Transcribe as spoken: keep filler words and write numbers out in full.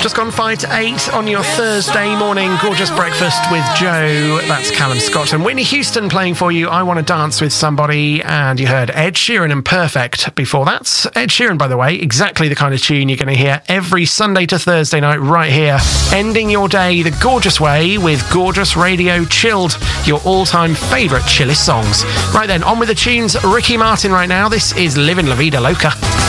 Just gone five to eight on your Thursday morning. Gorgeous breakfast with Joe. That's Callum Scott and Whitney Houston playing for you. I Want to Dance with Somebody. And you heard Ed Sheeran and Perfect before that. Ed Sheeran, by the way, exactly the kind of tune you're going to hear every Sunday to Thursday night right here. Ending your day the gorgeous way with Gorgeous Radio Chilled, your all-time favourite chillest songs. Right then, on with the tunes. Ricky Martin right now. This is Livin' La Vida Loca.